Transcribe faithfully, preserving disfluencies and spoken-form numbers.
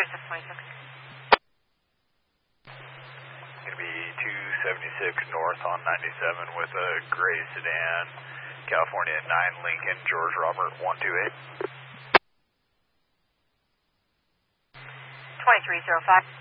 thirty-six twenty-six. Going to be two seventy-six north on ninety-seven with a gray sedan, California nine Lincoln, George Robert one two eight. twenty-three oh five.